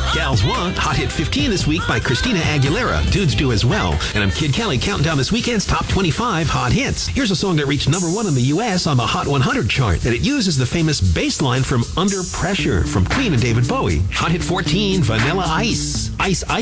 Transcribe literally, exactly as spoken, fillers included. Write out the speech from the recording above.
Gals Want, Hot Hit fifteen this week by Christina Aguilera. Dudes do as well. And I'm Kid Kelly counting down this weekend's top twenty-five hot hits. Here's a song that reached number one in the U S on the Hot one hundred chart, and it uses the famous bass line from Under Pressure from Queen and David Bowie. Hot Hit fourteen, Vanilla Ice. Ice Ice.